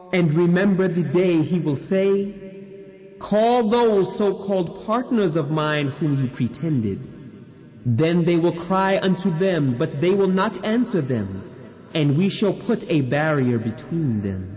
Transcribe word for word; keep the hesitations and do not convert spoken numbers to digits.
And remember the day he will say, call those so-called partners of mine whom you pretended. Then they will cry unto them, but they will not answer them, and we shall put a barrier between them.